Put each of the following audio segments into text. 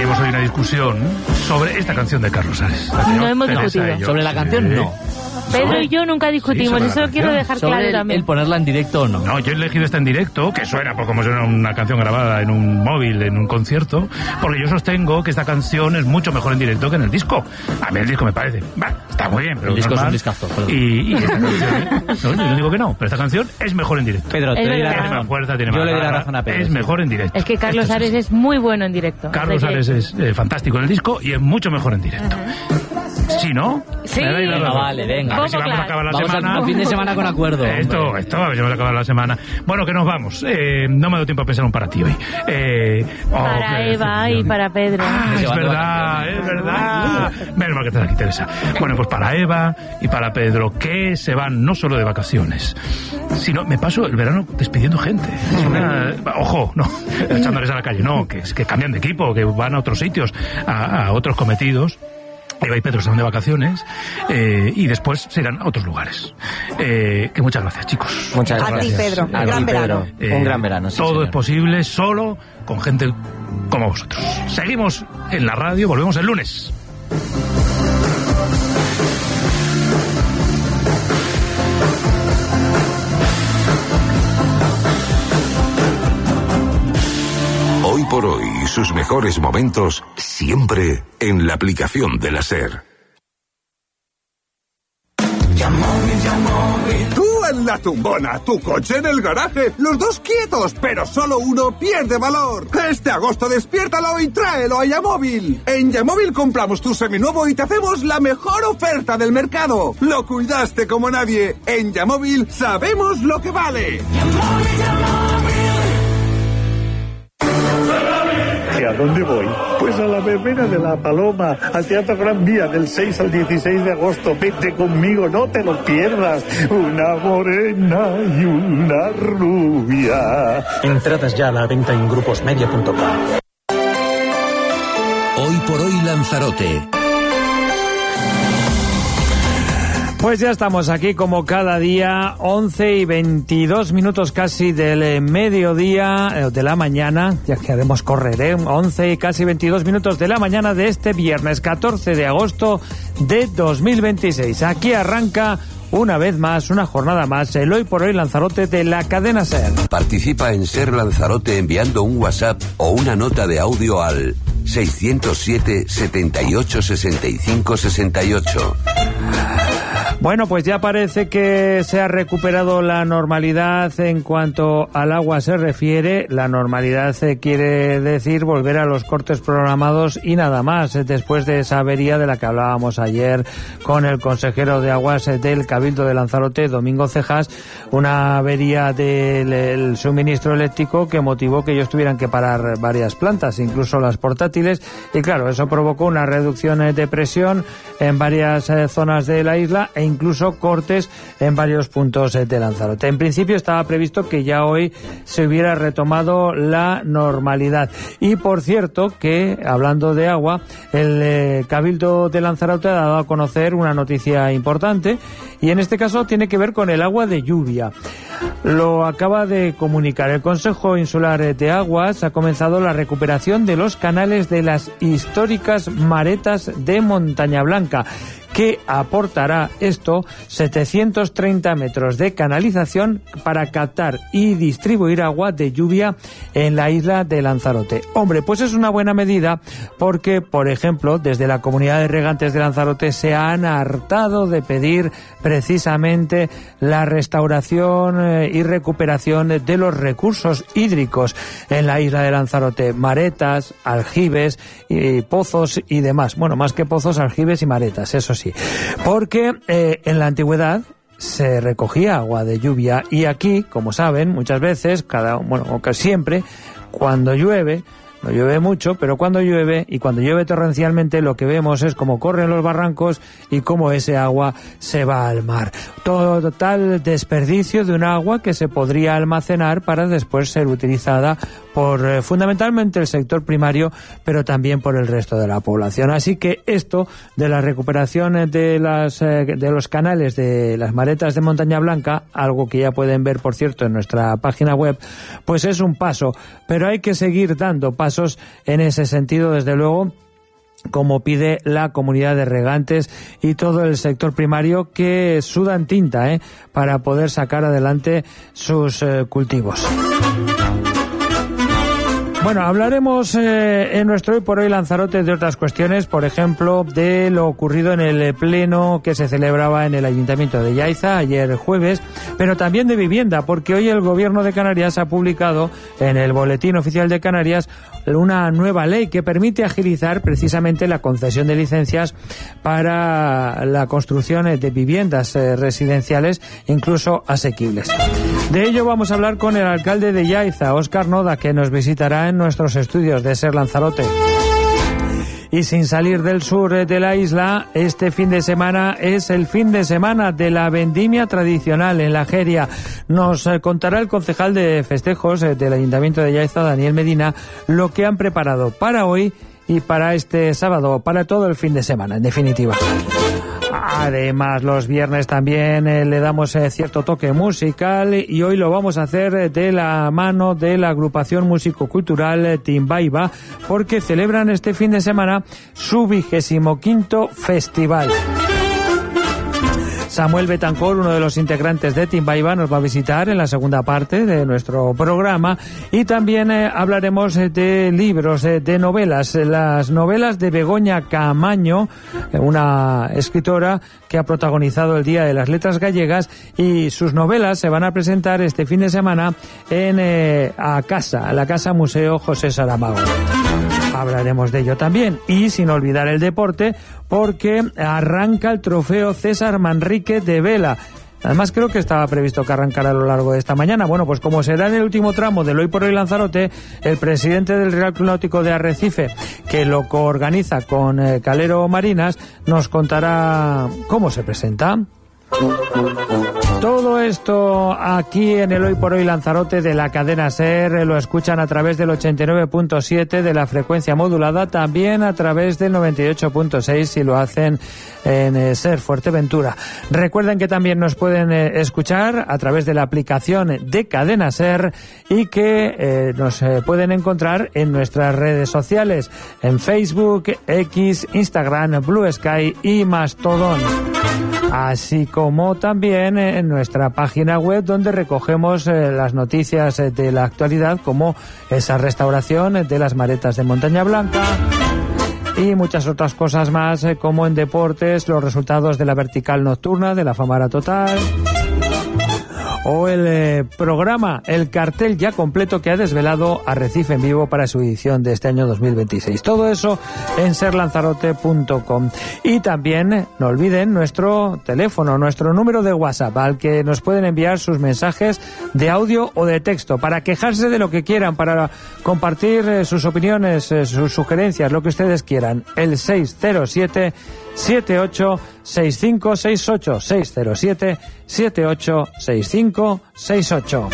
Tenemos hoy una discusión sobre esta canción de Carlos Ares. No hemos discutido. Sobre la canción, no. Pedro y yo nunca discutimos, eso lo quiero dejar claro también. El ponerla en directo o no. No, yo he elegido esta en directo, que suena como suena una canción grabada en un móvil, en un concierto, porque yo sostengo que esta canción es mucho mejor en directo que en el disco. A mí el disco me parece, está muy bien, pero el disco normal, es un discazo. Y esta canción, no, yo digo que no, pero esta canción es mejor en directo. Pedro, tiene más fuerza, tiene más garra, es mejor en directo. Es que Carlos Ares es muy bueno en directo. Carlos Ares es fantástico en el disco y es mucho mejor en directo. ¿Sí, no? Sí. Venga, vale, venga. A ver si vamos a acabar la semana. Al fin de semana con acuerdo. Esto, a ver si vamos a acabar la semana. Bueno, que nos vamos. No me doy tiempo a pensar un para ti hoy. Para Eva y para Pedro. Es verdad. Menos mal que estás aquí, Teresa. Bueno, pues para Eva y para Pedro, que se van no solo de vacaciones, sino me paso el verano despidiendo gente. Ojo, no, echándoles a la calle, no, que cambian de equipo, que van a otros sitios, a otros cometidos. Eva y Pedro se van de vacaciones y después se irán a otros lugares. Que muchas gracias, chicos. Muchas gracias. A ti, Pedro. Un gran verano. Un gran verano, sí, todo señor. es posible solo con gente como vosotros. Seguimos en la radio, volvemos el lunes. Hoy por hoy, sus mejores momentos siempre en la aplicación de la SER. Tú en la tumbona, tu coche en el garaje, los dos quietos, pero solo uno pierde valor. Este agosto despiértalo y tráelo a Yamóvil. En Yamóvil compramos tu seminuevo y te hacemos la mejor oferta del mercado. Lo cuidaste como nadie. En Yamóvil sabemos lo que vale. ¿Y a dónde voy? Pues a la verbena de La Paloma, al Teatro Gran Vía, del 6 al 16 de agosto. Vete conmigo, no te lo pierdas. Una morena y una rubia. Entradas ya a la venta en gruposmedia.com. Hoy por hoy Lanzarote. Pues ya estamos aquí como cada día, 11 y 22 minutos casi del mediodía, de la mañana, ya que haremos correr, 11 y casi 22 minutos de la mañana de este viernes 14 de agosto de 2026. Aquí arranca una vez más, una jornada más, el Hoy por Hoy Lanzarote de la cadena SER. Participa en SER Lanzarote enviando un WhatsApp o una nota de audio al 607 78 65 68. Bueno, pues ya parece que se ha recuperado la normalidad en cuanto al agua se refiere. La normalidad quiere decir volver a los cortes programados y nada más, después de esa avería de la que hablábamos ayer con el consejero de Aguas del Cabildo de Lanzarote, Domingo Cejas, una avería del suministro eléctrico que motivó que ellos tuvieran que parar varias plantas, incluso las portátiles, y claro, eso provocó una reducción de presión en varias zonas de la isla e incluso cortes en varios puntos de Lanzarote. En principio estaba previsto que ya hoy se hubiera retomado la normalidad. Y por cierto que, hablando de agua, el Cabildo de Lanzarote ha dado a conocer una noticia importante y en este caso tiene que ver con el agua de lluvia. Lo acaba de comunicar el Consejo Insular de Aguas. Ha comenzado la recuperación de los canales de las históricas maretas de Montaña Blanca, que aportará esto 730 metros de canalización para captar y distribuir agua de lluvia en la isla de Lanzarote. Hombre, pues es una buena medida porque, por ejemplo, desde la Comunidad de Regantes de Lanzarote se han hartado de pedir precisamente la restauración y recuperación de los recursos hídricos en la isla de Lanzarote, maretas, aljibes, y pozos y demás. Bueno, más que pozos, aljibes y maretas, eso sí. Porque en la antigüedad se recogía agua de lluvia y aquí, como saben, muchas veces, siempre, cuando llueve, no llueve mucho, pero cuando llueve, y cuando llueve torrencialmente, lo que vemos es cómo corren los barrancos y cómo ese agua se va al mar. Total desperdicio de un agua que se podría almacenar para después ser utilizada por fundamentalmente el sector primario, pero también por el resto de la población. Así que esto de la recuperación de los canales de las maretas de Montaña Blanca, algo que ya pueden ver, por cierto, en nuestra página web, pues es un paso, pero hay que seguir dando pasos pasos en ese sentido, desde luego, como pide la comunidad de regantes y todo el sector primario, que sudan tinta para poder sacar adelante sus cultivos. Bueno, hablaremos en nuestro Hoy por Hoy Lanzarote de otras cuestiones, por ejemplo, de lo ocurrido en el pleno que se celebraba en el Ayuntamiento de Yaiza ayer jueves, pero también de vivienda, porque hoy el Gobierno de Canarias ha publicado en el Boletín Oficial de Canarias una nueva ley que permite agilizar precisamente la concesión de licencias para la construcción de viviendas residenciales, incluso asequibles. De ello vamos a hablar con el alcalde de Yaiza, Óscar Noda, que nos visitará en nuestros estudios de Ser Lanzarote. Y sin salir del sur de la isla, este fin de semana es el fin de semana de la vendimia tradicional en la Jeria. Nos contará el concejal de festejos del Ayuntamiento de Yaiza, Daniel Medina, lo que han preparado para hoy y para este sábado, para todo el fin de semana, en definitiva. Además, los viernes también le damos cierto toque musical, y hoy lo vamos a hacer de la mano de la agrupación músico-cultural Timbaiba, porque celebran este fin de semana su 25º festival. Samuel Betancor, uno de los integrantes de Timbaiba, nos va a visitar en la segunda parte de nuestro programa, y también hablaremos de libros, de novelas, las novelas de Begoña Caamaño, una escritora que ha protagonizado el Día de las Letras Gallegas, y sus novelas se van a presentar este fin de semana en la Casa Museo José Saramago. Hablaremos de ello también, y sin olvidar el deporte, porque arranca el trofeo César Manrique de vela. Además, creo que estaba previsto que arrancara a lo largo de esta mañana. Bueno, pues como será en el último tramo del Hoy por Hoy Lanzarote, el presidente del Real Club Náutico de Arrecife, que lo coorganiza con Calero Marinas, nos contará cómo se presenta. Todo esto aquí en el Hoy por Hoy Lanzarote de la cadena SER, lo escuchan a través del 89.7 de la frecuencia modulada, también a través del 98.6 si lo hacen en SER Fuerteventura. Recuerden que también nos pueden escuchar a través de la aplicación de cadena SER, y que nos pueden encontrar en nuestras redes sociales, en Facebook, X, Instagram, Blue Sky y Mastodon. Así como también en nuestra página web, donde recogemos las noticias de la actualidad, como esa restauración de las maretas de Montaña Blanca y muchas otras cosas más, como en deportes, los resultados de la vertical nocturna, de la Famara Total, o el programa, el cartel ya completo que ha desvelado Arrecife en Vivo para su edición de este año 2026. Todo eso en serlanzarote.com. Y también no olviden nuestro teléfono, nuestro número de WhatsApp, al que nos pueden enviar sus mensajes de audio o de texto, para quejarse de lo que quieran, para compartir sus opiniones, sus sugerencias, lo que ustedes quieran. El 607 786568, 607 786568.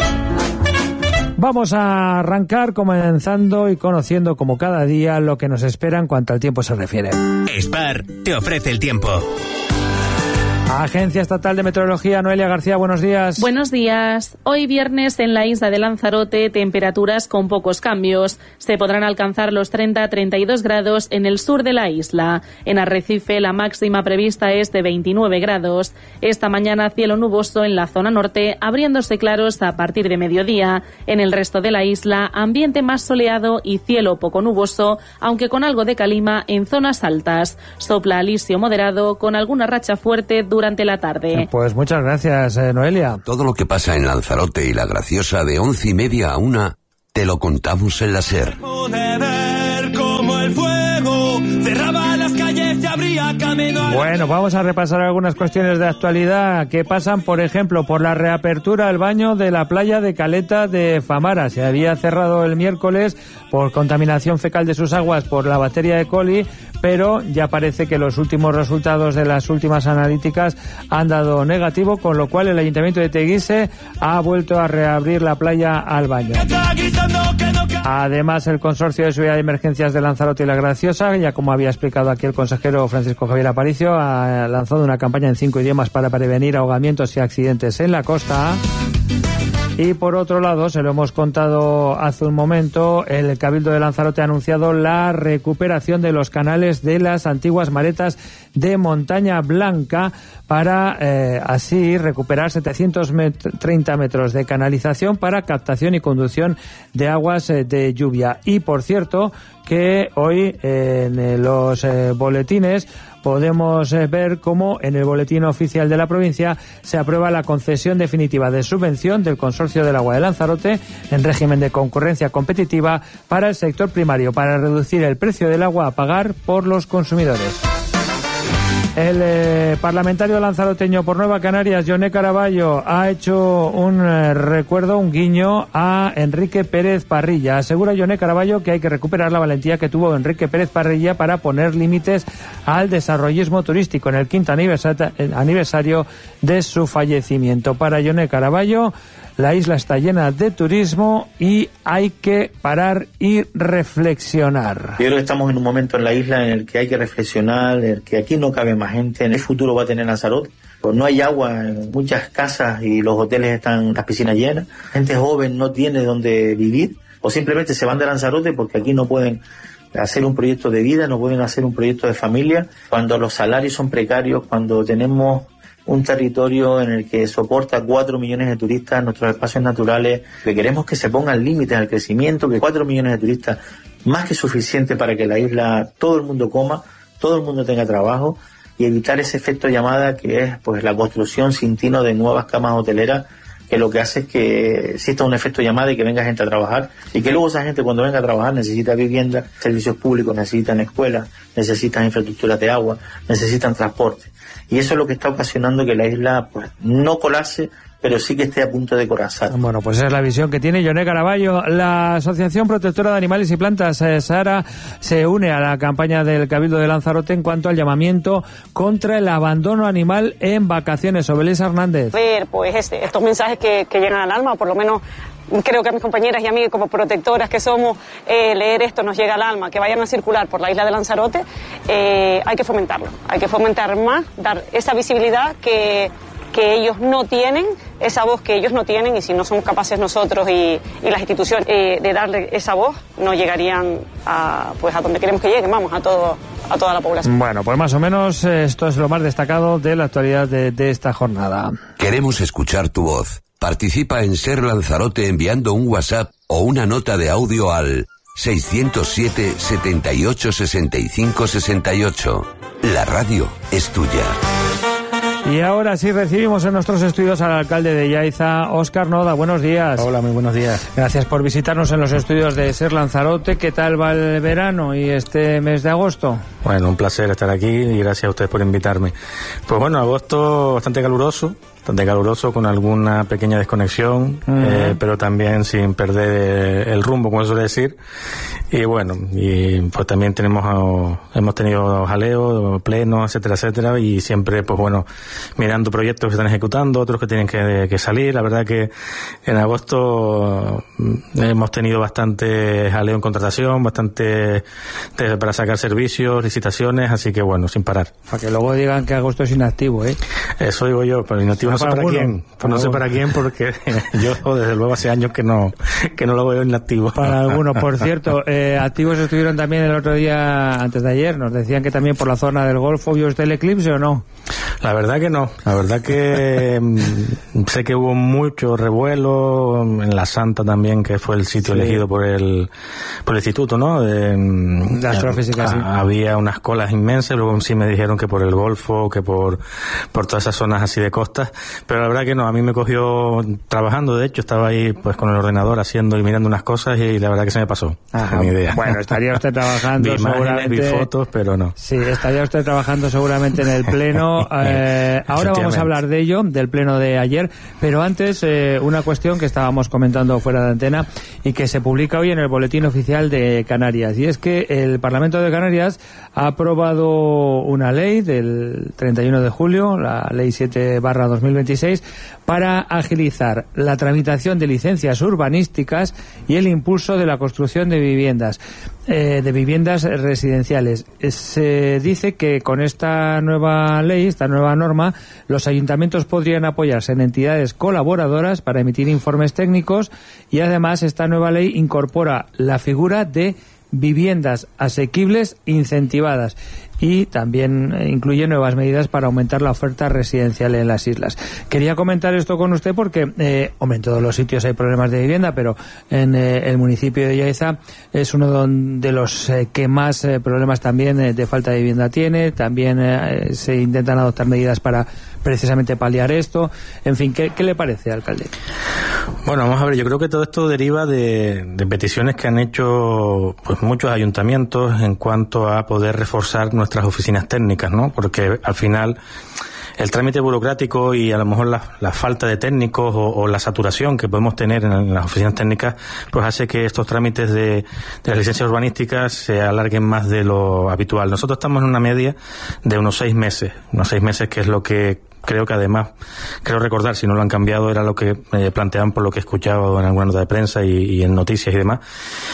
Vamos a arrancar comenzando y conociendo, como cada día, lo que nos espera en cuanto al tiempo se refiere. Spar te ofrece el tiempo. Agencia Estatal de Meteorología, Noelia García, buenos días. Buenos días. Hoy viernes en la isla de Lanzarote, temperaturas con pocos cambios. Se podrán alcanzar los 30-32 grados en el sur de la isla. En Arrecife la máxima prevista es de 29 grados. Esta mañana cielo nuboso en la zona norte, abriéndose claros a partir de mediodía. En el resto de la isla, ambiente más soleado y cielo poco nuboso, aunque con algo de calima en zonas altas. Sopla alisio moderado con alguna racha fuerte durante la tarde. Pues muchas gracias, Noelia. Todo lo que pasa en Lanzarote y La Graciosa de 11:30 a 1, te lo contamos en la SER. Bueno, vamos a repasar algunas cuestiones de actualidad que pasan, por ejemplo, por la reapertura del baño de la playa de Caleta de Famara. Se había cerrado el miércoles por contaminación fecal de sus aguas por la bacteria E. coli, pero ya parece que los últimos resultados de las últimas analíticas han dado negativo, con lo cual el Ayuntamiento de Teguise ha vuelto a reabrir la playa al baño. Además, el Consorcio de Seguridad de Emergencias de Lanzarote y La Graciosa, ya como había explicado aquí el consejero Francisco Javier Aparicio, ha lanzado una campaña en 5 idiomas para prevenir ahogamientos y accidentes en la costa. Y por otro lado, se lo hemos contado hace un momento, el Cabildo de Lanzarote ha anunciado la recuperación de los canales de las antiguas maretas de Montaña Blanca para así recuperar 730 metros de canalización para captación y conducción de aguas de lluvia. Y por cierto, que hoy en los boletines podemos ver cómo en el boletín oficial de la provincia se aprueba la concesión definitiva de subvención del Consorcio del Agua de Lanzarote en régimen de concurrencia competitiva para el sector primario, para reducir el precio del agua a pagar por los consumidores. El parlamentario lanzaroteño por Nueva Canarias, Yoné Caraballo, ha hecho un recuerdo, un guiño a Enrique Pérez Parrilla. Asegura Yoné Caraballo que hay que recuperar la valentía que tuvo Enrique Pérez Parrilla para poner límites al desarrollismo turístico en el 5º aniversario de su fallecimiento. Para Yoné Caraballo, la isla está llena de turismo y hay que parar y reflexionar. Yo creo que estamos en un momento en la isla en el que hay que reflexionar, en el que aquí no cabe más gente. En el futuro va a tener Lanzarote. Pues no hay agua en muchas casas y los hoteles están las piscinas llenas. Gente joven no tiene donde vivir o simplemente se van de Lanzarote porque aquí no pueden hacer un proyecto de vida, no pueden hacer un proyecto de familia. Cuando los salarios son precarios, cuando tenemos un territorio en el que soporta 4 millones de turistas, nuestros espacios naturales, que queremos que se pongan límites al crecimiento, que 4 millones de turistas, más que suficiente para que la isla, todo el mundo coma, todo el mundo tenga trabajo, y evitar ese efecto llamada que es pues la construcción sin tino de nuevas camas hoteleras, que lo que hace es que exista un efecto llamada y que venga gente a trabajar, y que luego esa gente cuando venga a trabajar necesita vivienda, servicios públicos, necesitan escuelas, necesitan infraestructuras de agua, necesitan transporte. Y eso es lo que está ocasionando que la isla pues no colapse, pero sí que esté a punto de colapsar. Bueno, pues esa es la visión que tiene Yoné Caraballo. La Asociación Protectora de Animales y Plantas, Sara, se une a la campaña del Cabildo de Lanzarote en cuanto al llamamiento contra el abandono animal en vacaciones. Obelisa Hernández. Pues estos mensajes que llegan al alma, por lo menos creo que a mis compañeras y a mí como protectoras que somos, leer esto nos llega al alma, que vayan a circular por la isla de Lanzarote, hay que fomentarlo, hay que fomentar más, dar esa visibilidad que ellos no tienen, esa voz que ellos no tienen, y si no somos capaces nosotros y las instituciones de darle esa voz, no llegarían a donde queremos que lleguen, vamos, a toda la población. Bueno, pues más o menos esto es lo más destacado de la actualidad de esta jornada. Queremos escuchar tu voz. Participa en Ser Lanzarote enviando un WhatsApp o una nota de audio al 607 78 65 68. La radio es tuya. Y ahora sí recibimos en nuestros estudios al alcalde de Yaiza, Óscar Noda. Buenos días. Hola, muy buenos días. Gracias por visitarnos en los estudios de Ser Lanzarote. ¿Qué tal va el verano y este mes de agosto? Bueno, un placer estar aquí y gracias a ustedes por invitarme. Pues bueno, agosto bastante caluroso, con alguna pequeña desconexión, pero también sin perder el rumbo, como se suele decir. Y bueno, y pues también hemos tenido jaleo, pleno, etcétera, etcétera, y siempre, pues bueno, mirando proyectos que se están ejecutando, otros que tienen que salir. La verdad que en agosto hemos tenido bastante jaleo en contratación, bastante para sacar servicios, licitaciones, así que bueno, sin parar. Para que luego digan que agosto es inactivo, ¿eh? Eso digo yo, pero inactivo no sé para quién. No sé para quién, porque yo desde luego hace años que no lo veo inactivo. Para algunos, por cierto, activos estuvieron también el otro día, antes de ayer, nos decían que también por la zona del Golfo. ¿Vio usted el eclipse o no? La verdad que no, la verdad que sé que hubo mucho revuelo en La Santa también, que fue el sitio elegido por el instituto, ¿no? De astrofísica, sí. Había unas colas inmensas, luego sí me dijeron que por el Golfo, que por todas esas zonas así de costas, pero la verdad que no, a mí me cogió trabajando, de hecho estaba ahí pues con el ordenador haciendo y mirando unas cosas y la verdad que se me pasó. Ajá, mi idea. Bueno, estaría usted trabajando vi imágenes, seguramente. Vi fotos, pero no. Sí, estaría usted trabajando seguramente en el pleno. Ahora vamos a hablar de ello, del pleno de ayer, pero antes una cuestión que estábamos comentando fuera de antena y que se publica hoy en el Boletín Oficial de Canarias, y es que el Parlamento de Canarias ha aprobado una ley del 31 de julio, la Ley 7/2000, 2026 para agilizar la tramitación de licencias urbanísticas y el impulso de la construcción de viviendas residenciales. Se dice que con esta nueva ley, esta nueva norma, los ayuntamientos podrían apoyarse en entidades colaboradoras para emitir informes técnicos, y además esta nueva ley incorpora la figura de viviendas asequibles incentivadas, y también incluye nuevas medidas para aumentar la oferta residencial en las islas. Quería comentar esto con usted porque, en todos los sitios hay problemas de vivienda, pero en el municipio de Yaiza es uno de los que más problemas también de falta de vivienda tiene. También se intentan adoptar medidas para precisamente paliar esto. En fin, ¿qué le parece, alcalde? Bueno, vamos a ver, yo creo que todo esto deriva de peticiones que han hecho pues muchos ayuntamientos en cuanto a poder reforzar nuestras oficinas técnicas, ¿no? Porque al final el trámite burocrático y a lo mejor la falta de técnicos o la saturación que podemos tener en las oficinas técnicas pues hace que estos trámites de las licencias urbanísticas se alarguen más de lo habitual. Nosotros estamos en una media de unos 6 meses, que es lo que creo que además, creo recordar, si no lo han cambiado, era lo que planteaban por lo que he escuchado en alguna nota de prensa y en noticias y demás.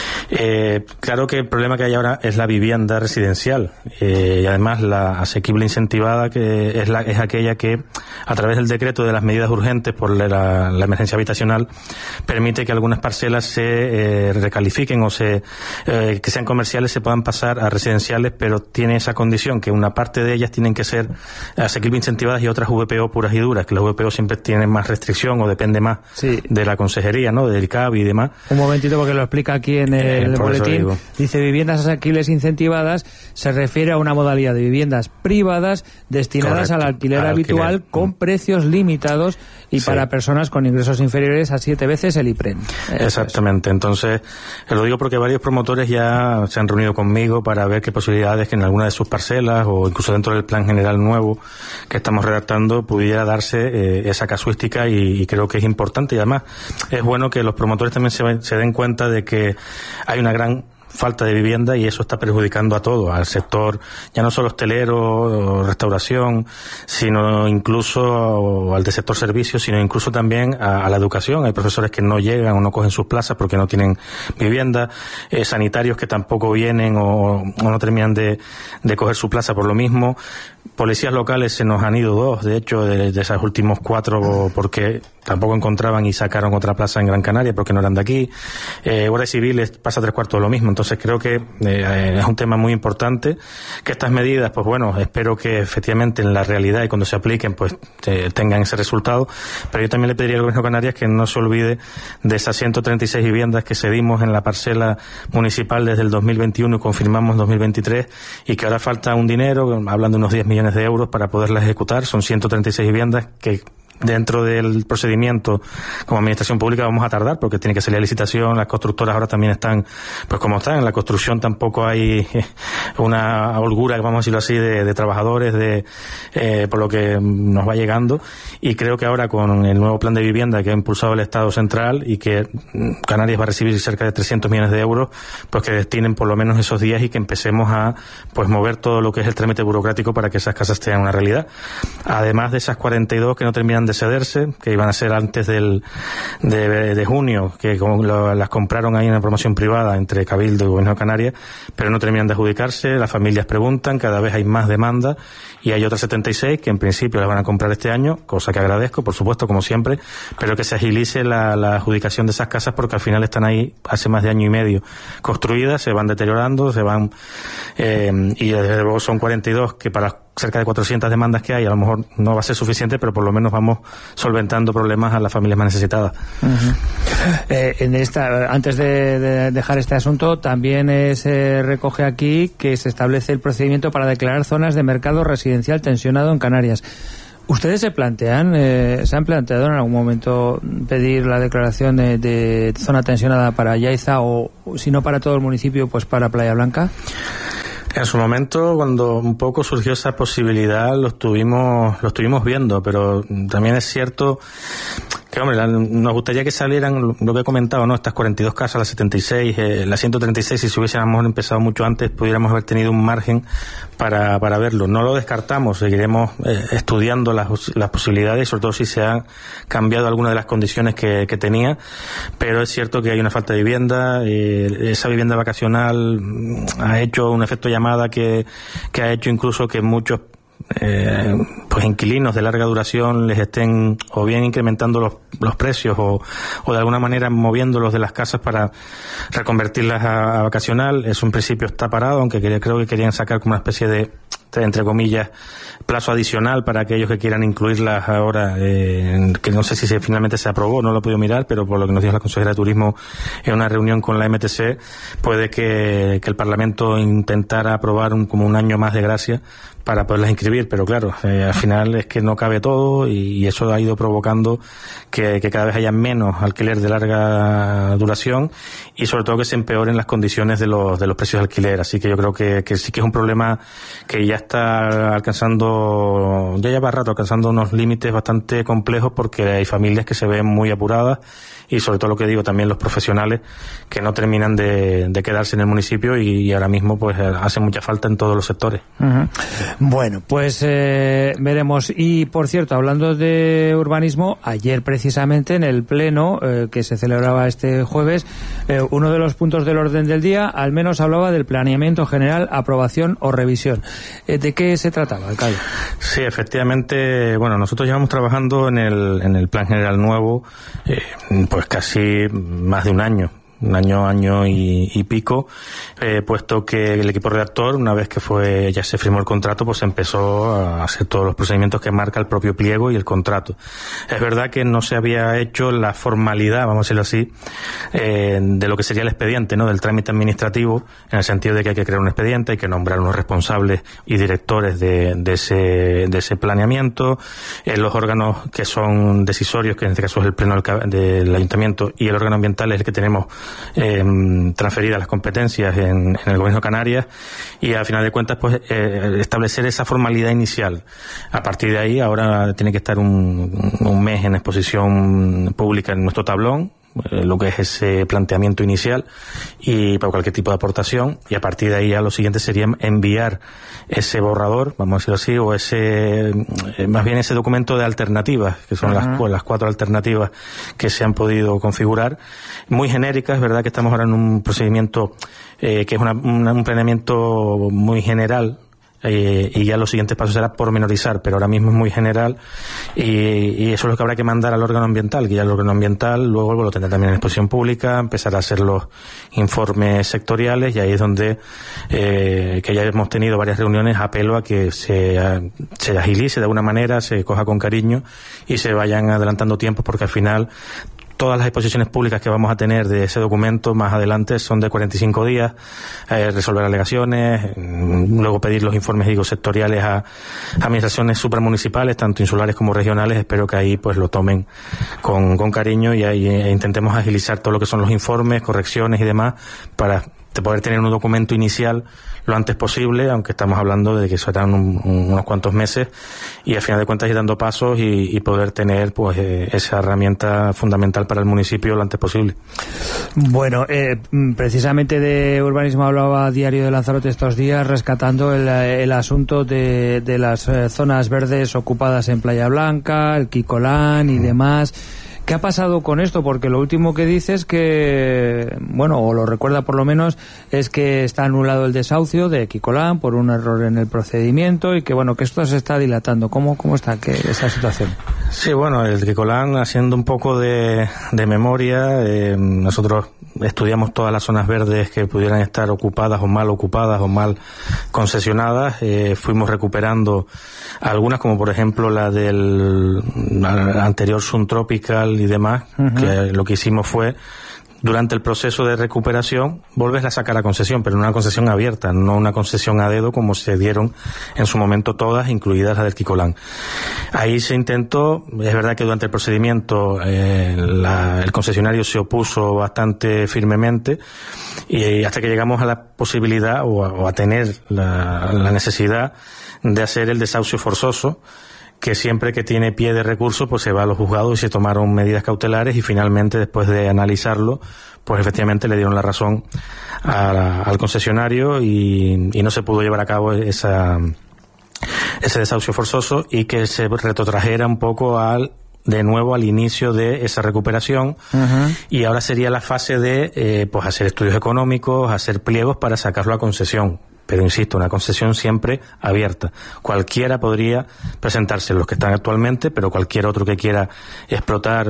Claro que el problema que hay ahora es la vivienda residencial, y además la asequible incentivada, que es aquella que a través del decreto de las medidas urgentes por la emergencia habitacional permite que algunas parcelas se recalifiquen o que sean comerciales, se puedan pasar a residenciales, pero tiene esa condición que una parte de ellas tienen que ser asequible incentivadas y otras VPO puras y duras, que las VPO siempre tienen más restricción o depende más de la consejería, ¿no? Del CAB y demás. Un momentito, porque lo explica aquí en el boletín. Dice: viviendas asequibles incentivadas se refiere a una modalidad de viviendas privadas destinadas al alquiler habitual con precios limitados y para personas con ingresos inferiores a 7 veces el IPREN. Exactamente. Entonces, lo digo porque varios promotores ya se han reunido conmigo para ver qué posibilidades que en alguna de sus parcelas o incluso dentro del plan general nuevo que estamos redactando pudiera darse esa casuística, y creo que es importante, y además es bueno que los promotores también se den cuenta de que hay una gran falta de vivienda y eso está perjudicando a todo, al sector, ya no solo hostelero o restauración, sino incluso al del sector servicios, sino incluso también a la educación. Hay profesores que no llegan o no cogen sus plazas porque no tienen vivienda, sanitarios que tampoco vienen o no terminan de coger su plaza por lo mismo. Policías locales se nos han ido 2, de hecho, de esos últimos 4 porque tampoco encontraban y sacaron otra plaza en Gran Canaria porque no eran de aquí. Guardias civiles pasa 3/4 de lo mismo. Entonces creo que es un tema muy importante, que estas medidas, pues bueno, espero que efectivamente en la realidad y cuando se apliquen pues tengan ese resultado, pero yo también le pediría al Gobierno de Canarias que no se olvide de esas 136 viviendas que cedimos en la parcela municipal desde el 2021 y confirmamos en 2023, y que ahora falta un dinero, hablan de unos 10 millones de euros para poderlas ejecutar. Son 136 viviendas que dentro del procedimiento como administración pública vamos a tardar porque tiene que salir a licitación. Las constructoras ahora también están pues como están. En la construcción tampoco hay una holgura, vamos a decirlo así, de trabajadores por lo que nos va llegando, y creo que ahora con el nuevo plan de vivienda que ha impulsado el Estado central y que Canarias va a recibir cerca de 300 millones de euros, pues que destinen por lo menos esos días y que empecemos a pues mover todo lo que es el trámite burocrático para que esas casas tengan una realidad. Además de esas 42 que no terminan de cederse, que iban a ser antes de junio, que las compraron ahí en la promoción privada entre Cabildo y Gobierno de Canarias, pero no terminan de adjudicarse. Las familias preguntan, cada vez hay más demanda, y hay otras 76 que en principio las van a comprar este año, cosa que agradezco, por supuesto, como siempre, pero que se agilice la adjudicación de esas casas porque al final están ahí hace más de año y medio construidas, se van deteriorando, y desde luego son 42 que para cerca de 400 demandas que hay a lo mejor no va a ser suficiente, pero por lo menos vamos solventando problemas a las familias más necesitadas. Antes de dejar este asunto, también se recoge aquí que se establece el procedimiento para declarar zonas de mercado residencial tensionado en Canarias. ¿Ustedes se han planteado en algún momento pedir la declaración de zona tensionada para Yaiza o si no para todo el municipio, pues para Playa Blanca? En su momento, cuando un poco surgió esa posibilidad, lo estuvimos viendo, pero también es cierto que hombre, nos gustaría que salieran, lo que he comentado, ¿no? Estas 42 casas, las 76, las 136, si se hubiésemos empezado mucho antes, pudiéramos haber tenido un margen para verlo. No lo descartamos, seguiremos estudiando las posibilidades, sobre todo si se han cambiado algunas de las condiciones que tenía, pero es cierto que hay una falta de vivienda, esa vivienda vacacional ha hecho un efecto llamada que ha hecho incluso que muchos pues inquilinos de larga duración les estén o bien incrementando los precios o de alguna manera moviéndolos de las casas para reconvertirlas a vacacional. Eso en principio está parado, aunque creo que querían sacar como una especie de, entre comillas, plazo adicional para aquellos que quieran incluirlas ahora, que no sé si finalmente se aprobó, no lo he podido mirar, pero por lo que nos dijo la consejera de Turismo en una reunión con la MTC, puede que el Parlamento intentara aprobar como un año más de gracia para poderlas inscribir, pero claro, al final es que no cabe todo y eso ha ido provocando que cada vez haya menos alquiler de larga duración y sobre todo que se empeoren las condiciones de los precios de alquiler. Así que yo creo que sí que es un problema que ya está alcanzando, ya lleva rato alcanzando unos límites bastante complejos, porque hay familias que se ven muy apuradas y sobre todo lo que digo también los profesionales que no terminan de quedarse en el municipio y ahora mismo pues hace mucha falta en todos los sectores. Uh-huh. Bueno, pues veremos. Y por cierto, hablando de urbanismo, ayer precisamente en el pleno que se celebraba este jueves, uno de los puntos del orden del día al menos hablaba del planeamiento general, aprobación o revisión. ¿De qué se trataba, alcalde? Sí, efectivamente, bueno, nosotros llevamos trabajando en el plan general nuevo pues casi más de un año y pico, puesto que el equipo redactor, una vez que ya se firmó el contrato, pues empezó a hacer todos los procedimientos que marca el propio pliego y el contrato. Es verdad que no se había hecho la formalidad, vamos a decirlo así, de lo que sería el expediente, ¿no? Del trámite administrativo, en el sentido de que hay que crear un expediente, hay que nombrar unos responsables y directores de ese planeamiento, los órganos que son decisorios, que en este caso es el pleno del ayuntamiento, y el órgano ambiental es el que tenemos transferidas las competencias en el Gobierno de Canarias, y al final de cuentas pues establecer esa formalidad inicial. A partir de ahí ahora tiene que estar un mes en exposición pública en nuestro tablón, lo que es ese planteamiento inicial y para cualquier tipo de aportación, y a partir de ahí ya lo siguiente sería enviar ese borrador, vamos a decirlo así, o más bien ese documento de alternativas, que son las 4 alternativas que se han podido configurar, muy genéricas. Es verdad que estamos ahora en un procedimiento que es un planeamiento muy general, y ya los siguientes pasos será pormenorizar, pero ahora mismo es muy general y eso es lo que habrá que mandar al órgano ambiental, que ya el órgano ambiental luego lo tendrá también en exposición pública, empezará a hacer los informes sectoriales, y ahí es donde que ya hemos tenido varias reuniones, apelo a que se agilice de alguna manera, se coja con cariño y se vayan adelantando tiempos, porque al final todas las exposiciones públicas que vamos a tener de ese documento más adelante son de 45 días, resolver alegaciones, luego pedir los informes, sectoriales a administraciones supramunicipales, tanto insulares como regionales. Espero que ahí pues lo tomen con cariño y ahí intentemos agilizar todo lo que son los informes, correcciones y demás, para poder tener un documento inicial lo antes posible, aunque estamos hablando de que serán unos cuantos meses, y al final de cuentas ir dando pasos y poder tener pues esa herramienta fundamental para el municipio lo antes posible. Bueno, precisamente de urbanismo hablaba Diario de Lanzarote estos días, rescatando el asunto de las zonas verdes ocupadas en Playa Blanca, el Quicolán y demás. ¿Qué ha pasado con esto? Porque lo último que dice es que, bueno, o lo recuerda por lo menos, es que está anulado el desahucio de Quicolán por un error en el procedimiento y que, bueno, que esto se está dilatando. ¿Cómo está esa situación? Sí, bueno, el Quicolán, haciendo un poco de memoria, nosotros estudiamos todas las zonas verdes que pudieran estar ocupadas o mal concesionadas, fuimos recuperando algunas, como por ejemplo la del anterior Subtropical y demás, que lo que hicimos fue, durante el proceso de recuperación, volverla a sacar a concesión, pero una concesión abierta, no una concesión a dedo como se dieron en su momento todas, incluidas las del Quicolán. Ahí se intentó, es verdad que durante el procedimiento el concesionario se opuso bastante firmemente, y hasta que llegamos a la posibilidad o a tener la necesidad de hacer el desahucio forzoso, que siempre que tiene pie de recurso, pues se va a los juzgados y se tomaron medidas cautelares y finalmente, después de analizarlo, pues efectivamente le dieron la razón al concesionario y no se pudo llevar a cabo ese desahucio forzoso y que se retrotrajera un poco de nuevo al inicio de esa recuperación. Y ahora sería la fase de pues hacer estudios económicos, hacer pliegos para sacarlo a concesión. Pero insisto, una concesión siempre abierta. Cualquiera podría presentarse, los que están actualmente, pero cualquier otro que quiera explotar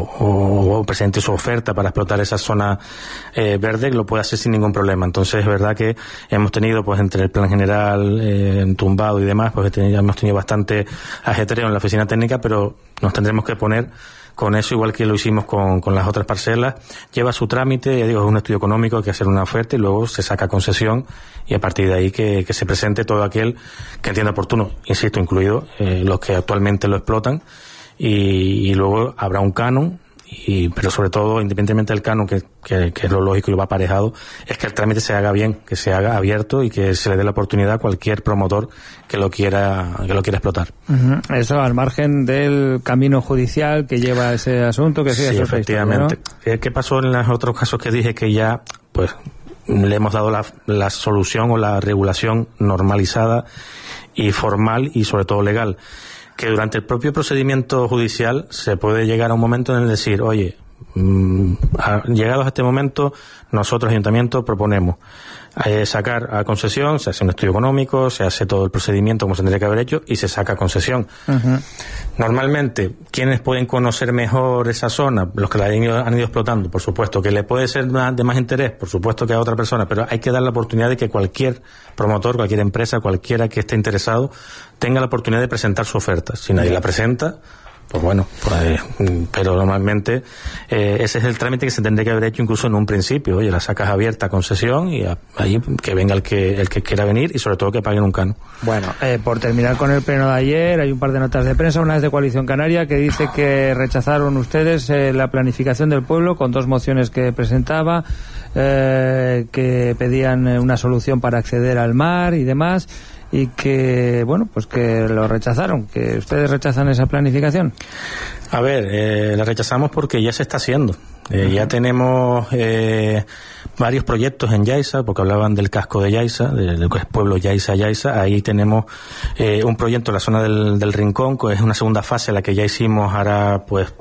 o presente su oferta para explotar esa zona verde, lo puede hacer sin ningún problema. Entonces es verdad que hemos tenido, pues entre el plan general tumbado y demás, pues hemos tenido bastante ajetreo en la oficina técnica, pero nos tendremos que poner con eso, igual que lo hicimos con las otras parcelas. Lleva su trámite, ya digo, es un estudio económico, hay que hacer una oferta y luego se saca concesión y a partir de ahí que se presente todo aquel que entienda oportuno, insisto, incluido los que actualmente lo explotan, y luego habrá un canon. Pero sobre todo, independientemente del canon, que es lo lógico y lo va aparejado, es que el trámite se haga bien, que se haga abierto y que se le dé la oportunidad a cualquier promotor que lo quiera explotar. Eso al margen del camino judicial que lleva ese asunto, que sí, efectivamente. Historia, ¿no? ¿Qué pasó en los otros casos que dije que ya, pues, le hemos dado la solución o la regulación normalizada y formal y sobre todo legal? Que durante el propio procedimiento judicial se puede llegar a un momento en el decir, oye, llegados a este momento, nosotros, ayuntamiento, proponemos sacar a concesión, se hace un estudio económico, se hace todo el procedimiento como se tendría que haber hecho y se saca a concesión. Normalmente, ¿quiénes pueden conocer mejor esa zona? Los que la han ido explotando, por supuesto. ¿Que le puede ser de más interés? Por supuesto que a otra persona, pero hay que dar la oportunidad de que cualquier promotor, cualquier empresa, cualquiera que esté interesado, tenga la oportunidad de presentar su oferta. Si nadie la presenta, pues bueno, pero normalmente ese es el trámite que se tendría que haber hecho incluso en un principio. Oye, la sacas abierta a concesión y ahí que venga el que quiera venir y sobre todo que paguen un canon. Bueno, por terminar con el pleno de ayer, hay un par de notas de prensa. Una es de Coalición Canaria, que dice que rechazaron ustedes la planificación del pueblo con 2 mociones que presentaba, que pedían una solución para acceder al mar y demás, y que, bueno, pues que lo rechazaron, que ustedes rechazan esa planificación. A ver, la rechazamos porque ya se está haciendo. Ya tenemos varios proyectos en Yaiza, porque hablaban del casco de Yaiza, del pueblo Yaiza. Ahí tenemos un proyecto en la zona del Rincón, que es una segunda fase, la que ya hicimos hará pues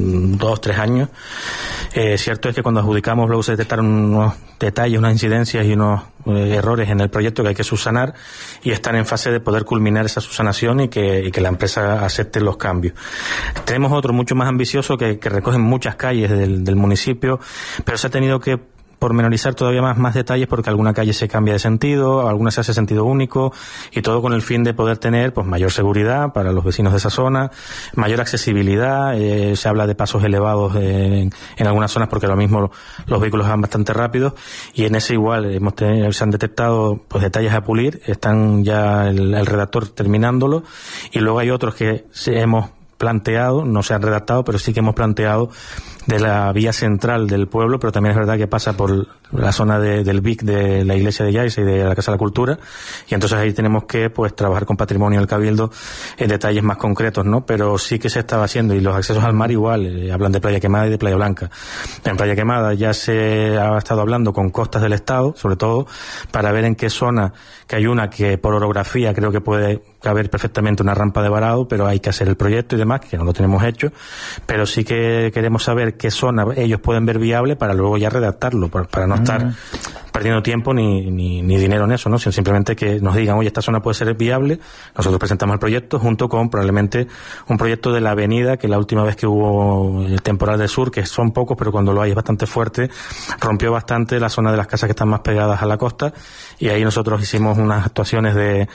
2-3 años. Cierto es que cuando adjudicamos luego se detectaron unos detalles, unas incidencias y unos errores en el proyecto que hay que subsanar, y están en fase de poder culminar esa subsanación y que la empresa acepte los cambios. Tenemos otro mucho más ambicioso que recoge muchas calles del municipio, pero se ha tenido que pormenorizar todavía más detalles porque alguna calle se cambia de sentido, alguna se hace sentido único, y todo con el fin de poder tener pues mayor seguridad para los vecinos de esa zona, mayor accesibilidad. Se habla de pasos elevados en algunas zonas porque ahora mismo los vehículos van bastante rápidos, y en ese igual se han detectado pues detalles a pulir. Están ya el redactor terminándolo, y luego hay otros que hemos planteado, no se han redactado, pero sí que hemos planteado de la vía central del pueblo, pero también es verdad que pasa por la zona del BIC de la iglesia de Yaiza y de la Casa de la Cultura, y entonces ahí tenemos que pues trabajar con Patrimonio del Cabildo en detalles más concretos, ¿no? Pero sí que se estaba haciendo, y los accesos al mar igual, hablan de Playa Quemada y de Playa Blanca. En Playa Quemada ya se ha estado hablando con Costas del Estado, sobre todo, para ver en qué zona, que hay una que por orografía creo que puede caber perfectamente una rampa de varado, pero hay que hacer el proyecto y demás, que no lo tenemos hecho, pero sí que queremos saber qué zona ellos pueden ver viable para luego ya redactarlo, para no estar perdiendo tiempo ni dinero en eso, ¿no? Sino simplemente que nos digan, oye, esta zona puede ser viable, nosotros presentamos el proyecto junto con probablemente un proyecto de la avenida, que la última vez que hubo el temporal del sur, que son pocos, pero cuando lo hay es bastante fuerte, rompió bastante la zona de las casas que están más pegadas a la costa, y ahí nosotros hicimos unas actuaciones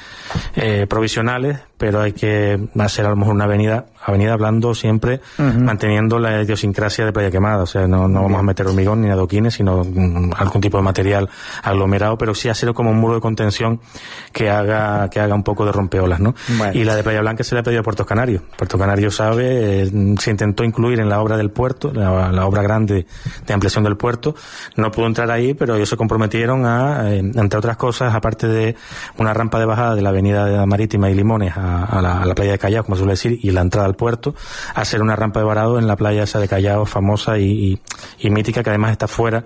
provisionales, pero hay que hacer a lo mejor una avenida hablando siempre, manteniendo la idiosincrasia de Playa Quemada. O sea, no vamos a meter hormigón ni adoquines, sino algún tipo de material aglomerado, pero sí hacer como un muro de contención que haga un poco de rompeolas, ¿no? Bueno. Y la de Playa Blanca se le ha pedido a Puerto Canario. Puerto Canario sabe, se intentó incluir en la obra del puerto, la obra grande de ampliación del puerto, no pudo entrar ahí, pero ellos se comprometieron a, entre otras cosas, aparte de una rampa de bajada de la avenida Marítima y Limones a la playa de Callao, como se suele decir, y la entrada al puerto, hacer una rampa de varado en la playa esa de Callao, famosa y mítica, que además está fuera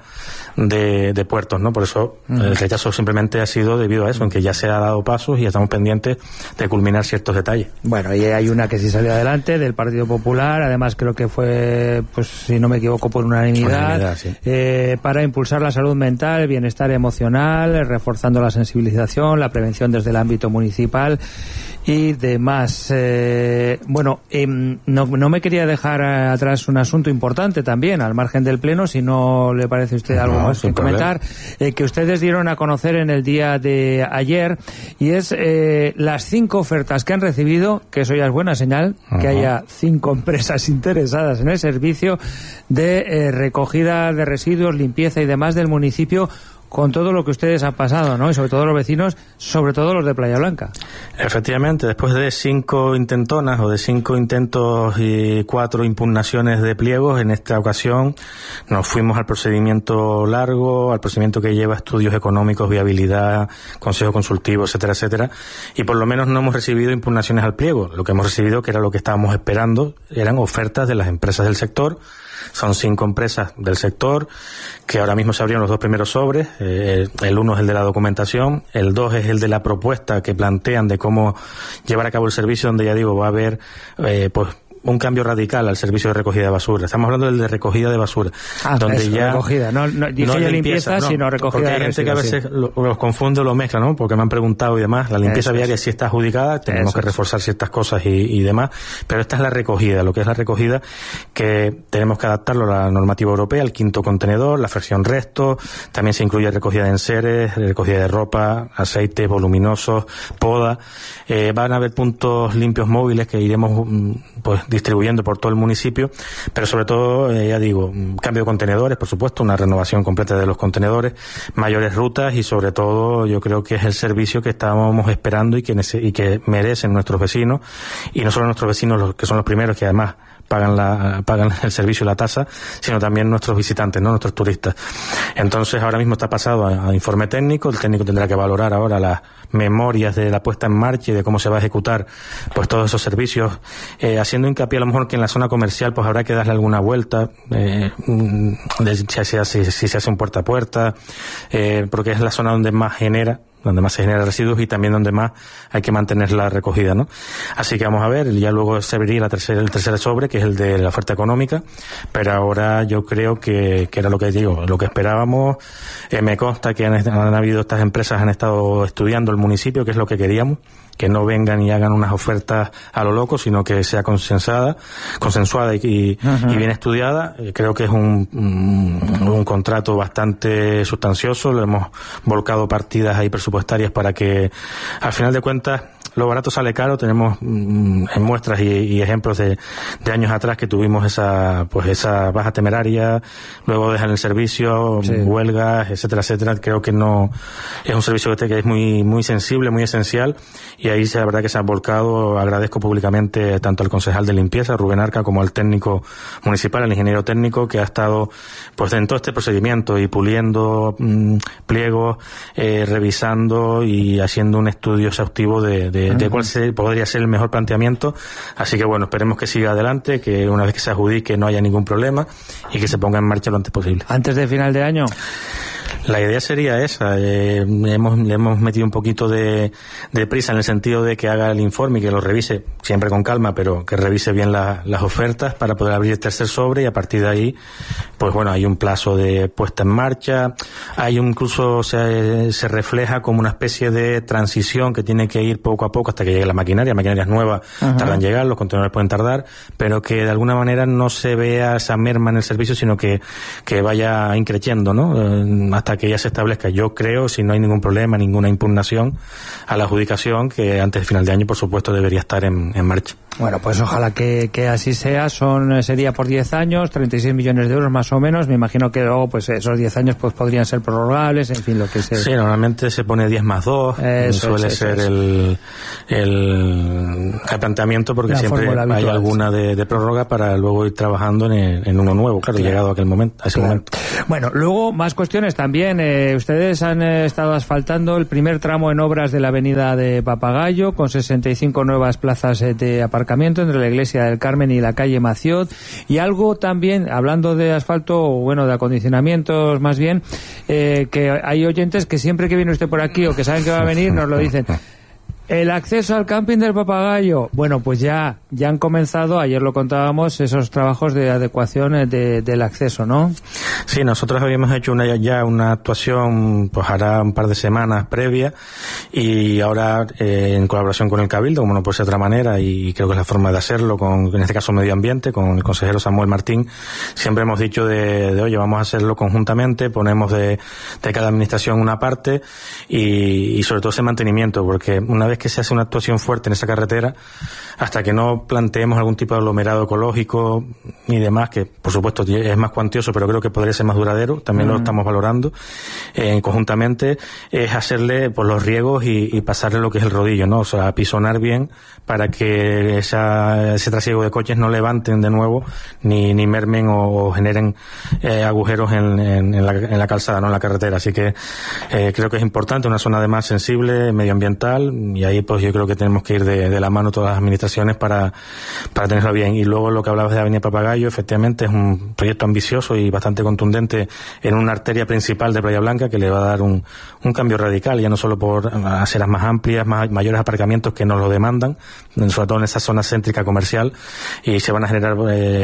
de puertos, ¿no? Por eso el rechazo simplemente ha sido debido a eso, en que ya se ha dado pasos y estamos pendientes de culminar ciertos detalles. Bueno, y hay una que sí salió adelante, del Partido Popular, además creo que fue, pues si no me equivoco, por unanimidad, sí. Para impulsar la salud mental, el bienestar emocional, reforzando la sensibilización, la prevención desde el ámbito municipal y demás. No me quería dejar atrás un asunto importante también, al margen del Pleno, si no le parece a usted algo más que comentar, que ustedes dieron a conocer en el día de ayer, y es las 5 ofertas que han recibido, que eso ya es buena señal, que haya 5 empresas interesadas en el servicio de recogida de residuos, limpieza y demás del municipio, con todo lo que ustedes han pasado, ¿no? Y sobre todo los vecinos, sobre todo los de Playa Blanca. Efectivamente, después de 5 intentonas o de 5 intentos y 4 impugnaciones de pliegos, en esta ocasión nos fuimos al procedimiento largo, al procedimiento que lleva estudios económicos, viabilidad, consejo consultivo, etcétera, etcétera, y por lo menos no hemos recibido impugnaciones al pliego. Lo que hemos recibido, que era lo que estábamos esperando, eran ofertas de las empresas del sector. Son 5 empresas del sector que ahora mismo se abrieron los 2 primeros sobres. El 1 es el de la documentación, el 2 es el de la propuesta que plantean de cómo llevar a cabo el servicio, donde ya digo, va a haber un cambio radical al servicio de recogida de basura. Estamos hablando del de recogida de basura. Donde eso, ya recogida, no limpieza, sino recogida porque hay gente que a veces los confunde o lo mezcla, ¿no? Porque me han preguntado y demás. La limpieza viaria sí está adjudicada, tenemos que reforzar ciertas cosas y demás, pero esta es la recogida. Lo que es la recogida, que tenemos que adaptarlo a la normativa europea, al 5º contenedor, la fracción resto, también se incluye recogida de enseres, recogida de ropa, aceites voluminosos, poda. Van a haber puntos limpios móviles que iremos distribuyendo por todo el municipio, pero sobre todo, ya digo, cambio de contenedores, por supuesto, una renovación completa de los contenedores, mayores rutas y sobre todo yo creo que es el servicio que estábamos esperando y que merecen nuestros vecinos, y no solo nuestros vecinos, los que son los primeros que además pagan el servicio y la tasa, sino también nuestros visitantes, ¿no? Nuestros turistas. Entonces ahora mismo está pasado a informe técnico. El técnico tendrá que valorar ahora las memorias de la puesta en marcha y de cómo se va a ejecutar pues todos esos servicios, haciendo hincapié a lo mejor que en la zona comercial pues habrá que darle alguna vuelta, si se hace un puerta a puerta, porque es la zona donde más se generan residuos y también donde más hay que mantener la recogida, ¿no? Así que vamos a ver, ya luego se abriría el tercer sobre, que es el de la oferta económica, pero ahora yo creo que era lo que digo, lo que esperábamos. Me consta que han habido estas empresas, han estado estudiando el municipio, que es lo que queríamos, que no vengan y hagan unas ofertas a lo loco, sino que sea consensuada y bien estudiada. Creo que es un contrato bastante sustancioso. Le hemos volcado partidas ahí presupuestarias para que, al final de cuentas, lo barato sale caro. Tenemos en muestras y ejemplos de años atrás que tuvimos esa baja temeraria, luego dejan el servicio, huelgas, etcétera, etcétera. Creo que no es un servicio que es muy, muy sensible, muy esencial, y ahí la verdad que se ha volcado. Agradezco públicamente tanto al concejal de limpieza, Rubén Arca, como al técnico municipal, al ingeniero técnico, que ha estado pues en todo este procedimiento y puliendo pliegos, revisando y haciendo un estudio exhaustivo de cuál podría ser el mejor planteamiento. Así que bueno, esperemos que siga adelante, que una vez que se adjudique no haya ningún problema y que se ponga en marcha lo antes posible. ¿Antes de final de año? La idea sería esa. Le hemos metido un poquito de prisa en el sentido de que haga el informe y que lo revise, siempre con calma, pero que revise bien las ofertas para poder abrir el tercer sobre, y a partir de ahí, pues bueno, hay un plazo de puesta en marcha, incluso se refleja como una especie de transición que tiene que ir poco a poco hasta que llegue la maquinaria. Maquinarias nuevas tardan en llegar, los contenedores pueden tardar, pero que de alguna manera no se vea esa merma en el servicio, sino que vaya increciendo, ¿no? Hasta hasta que ya se establezca, yo creo, si no hay ningún problema, ninguna impugnación a la adjudicación, que antes del final de año, por supuesto, debería estar en marcha. Bueno, pues ojalá que así sea. Sería por 10 años, 36 millones de euros más o menos. Me imagino que luego pues esos 10 años pues podrían ser prorrogables, en fin, lo que sea. Sí, normalmente se pone 10 más 2, suele ser el planteamiento, porque siempre hay alguna de prórroga para luego ir trabajando en uno nuevo, claro, llegado a aquel momento, a ese momento. Bueno, luego más cuestiones también. Ustedes han estado asfaltando el primer tramo en obras de la avenida de Papagayo, con 65 nuevas plazas de aparcamiento entre la iglesia del Carmen y la calle Maciot, y algo también, hablando de asfalto, bueno, de acondicionamientos más bien, que hay oyentes que siempre que viene usted por aquí o que saben que va a venir nos lo dicen. El acceso al camping del Papagayo. Bueno, pues ya han comenzado, ayer lo contábamos, esos trabajos de adecuación del acceso, ¿no? Sí, nosotros habíamos hecho una actuación, pues hará un par de semanas previa, y ahora en colaboración con el Cabildo, como no puede ser de otra manera, y creo que es la forma de hacerlo, en este caso Medio Ambiente, con el consejero Samuel Martín, siempre hemos dicho de oye, vamos a hacerlo conjuntamente, ponemos de cada administración una parte, y sobre todo ese mantenimiento, porque una vez que se hace una actuación fuerte en esa carretera, hasta que no planteemos algún tipo de aglomerado ecológico y demás, que por supuesto es más cuantioso, pero creo que podría ser más duradero, también lo estamos valorando conjuntamente, es hacerle pues los riegos y pasarle lo que es el rodillo, ¿no? O sea, apisonar bien para que ese trasiego de coches no levanten de nuevo ni mermen o generen agujeros en la calzada, no en la carretera. Así que creo que es importante, una zona además sensible, medioambiental, y ahí pues yo creo que tenemos que ir de la mano todas las administraciones para tenerlo bien. Y luego lo que hablabas de Avenida Papagayo, efectivamente es un proyecto ambicioso y bastante contundente en una arteria principal de Playa Blanca, que le va a dar un cambio radical, ya no solo por aceras más amplias, mayores aparcamientos que nos lo demandan, sobre todo en esa zona céntrica comercial, y se van a generar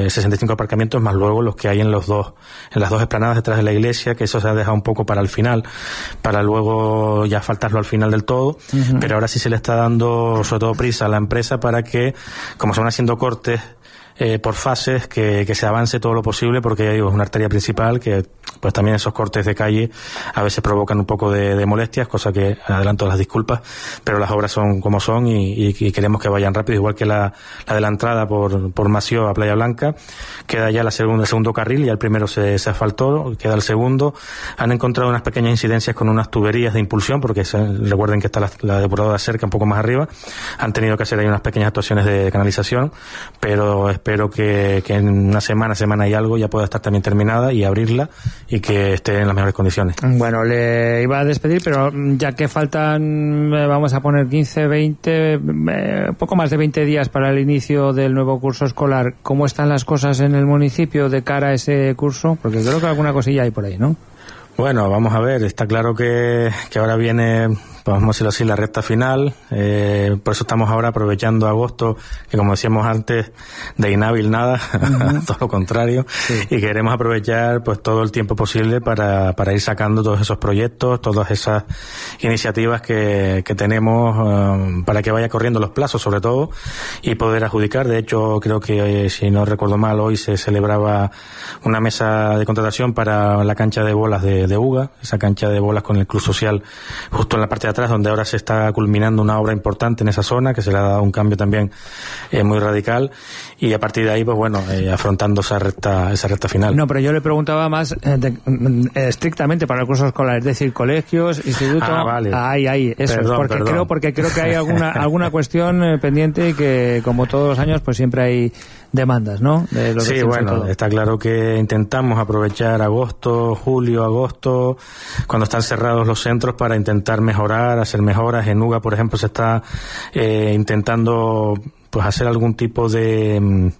65 aparcamientos más luego los que hay en las dos explanadas detrás de la iglesia, que eso se ha dejado un poco para el final, para luego ya faltarlo al final del todo, pero ahora sí se le está dando sobre todo prisa a la empresa para que, como se van haciendo cortes por fases, que se avance todo lo posible, porque ya digo, es una arteria principal que pues también esos cortes de calle a veces provocan un poco de molestias, cosa que adelanto las disculpas, pero las obras son como son y queremos que vayan rápido, igual que la de la entrada por Mació a Playa Blanca, queda ya el segundo carril, ya el primero se asfaltó, queda el segundo. Han encontrado unas pequeñas incidencias con unas tuberías de impulsión, porque recuerden que está la depuradora cerca, un poco más arriba, han tenido que hacer ahí unas pequeñas actuaciones de canalización, pero espero que en una semana y algo ya pueda estar también terminada y abrirla y que esté en las mejores condiciones. Bueno, le iba a despedir, pero ya que faltan, vamos a poner 15, 20, poco más de 20 días para el inicio del nuevo curso escolar, ¿cómo están las cosas en el municipio de cara a ese curso? Porque creo que alguna cosilla hay por ahí, ¿no? Bueno, vamos a ver, está claro que ahora viene, pues vamos a decirlo así, la recta final, por eso estamos ahora aprovechando agosto, que como decíamos antes, de inhábil nada, todo lo contrario, y queremos aprovechar pues todo el tiempo posible para ir sacando todos esos proyectos, todas esas iniciativas que tenemos para que vaya corriendo los plazos sobre todo y poder adjudicar. De hecho, creo que si no recuerdo mal, hoy se celebraba una mesa de contratación para la cancha de bolas de UGA, esa cancha de bolas con el club social justo en la parte de atrás, donde ahora se está culminando una obra importante en esa zona, que se le ha dado un cambio también muy radical, y a partir de ahí, pues bueno, afrontando esa recta final. No, pero yo le preguntaba más estrictamente para el curso escolar, es decir, colegios, institutos. Vale. Ahí, eso. Perdón. Porque creo que hay alguna cuestión pendiente y que, como todos los años, pues siempre hay demandas, ¿no? Sí, bueno, está claro que intentamos aprovechar julio, agosto, cuando están cerrados los centros, para intentar mejorar, hacer mejoras. En UGA, por ejemplo, se está intentando pues hacer algún tipo de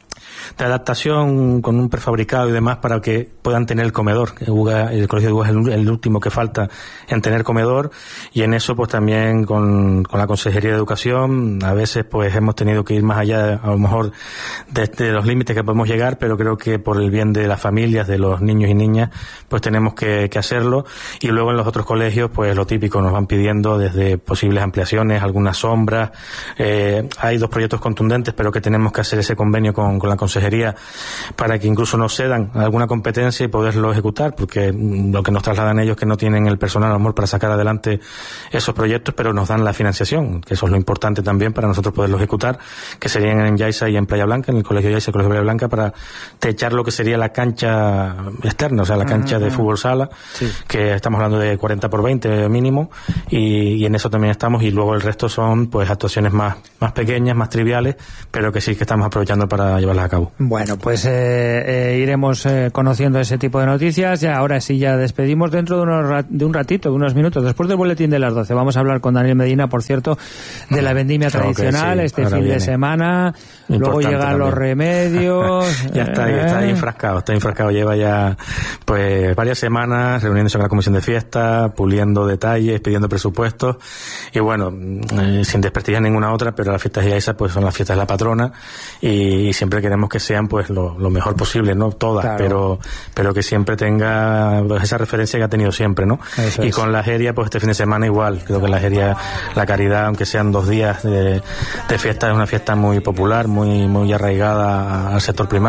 adaptación con un prefabricado y demás para que puedan tener el comedor. El colegio de UGA es el último que falta en tener comedor, y en eso pues también con la Consejería de Educación a veces pues hemos tenido que ir más allá, a lo mejor de los límites que podemos llegar, pero creo que por el bien de las familias, de los niños y niñas, pues tenemos que hacerlo. Y luego en los otros colegios pues lo típico, nos van pidiendo desde posibles ampliaciones, algunas sombras. Hay 2 proyectos contundentes, pero que tenemos que hacer ese convenio con la Consejería consejería para que incluso nos cedan alguna competencia y poderlo ejecutar, porque lo que nos trasladan ellos es que no tienen el personal a lo mejor para sacar adelante esos proyectos, pero nos dan la financiación, que eso es lo importante también para nosotros poderlo ejecutar, que serían en Yaiza y en Playa Blanca, en el Colegio Yaiza y el Colegio Playa Blanca, para techar lo que sería la cancha externa, o sea, la cancha de fútbol sala, que estamos hablando de 40 por 20 mínimo, y en eso también estamos, y luego el resto son pues actuaciones más pequeñas, más triviales, pero que sí que estamos aprovechando para llevarlas a cabo. Bueno, pues iremos conociendo ese tipo de noticias. Ya ahora sí, ya despedimos dentro de un ratito, de unos minutos, después del boletín de las 12. Vamos a hablar con Daniel Medina, por cierto, de la vendimia tradicional, este fin de semana. Luego llegan los remedios. Ya está ahí enfrascado. Lleva ya pues varias semanas reuniéndose con la comisión de fiesta, puliendo detalles, pidiendo presupuestos, y bueno, sin desprestigiar ninguna otra, pero las fiestas de Yaiza pues son las fiestas de la patrona, y siempre queremos que sean pues lo mejor posible, no todas, claro, pero que siempre tenga pues, esa referencia que ha tenido siempre, ¿no? Eso y es. Con la Jeria pues este fin de semana igual, creo que la Jeria, la Caridad, aunque sean 2 días de fiesta, es una fiesta muy popular, muy arraigada al sector primario.